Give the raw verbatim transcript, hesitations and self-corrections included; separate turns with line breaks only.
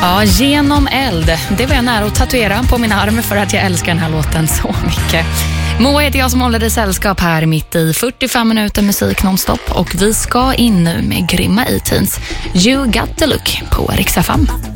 Ja, Genom eld. Det var jag nära att tatuera på min arm för att jag älskar den här låten så mycket. Moa heter jag som håller dig sällskap här mitt i fyrtiofem minuter musik nonstop. Och vi ska in nu med grymma E-Teens You Got The Look på Rix F M.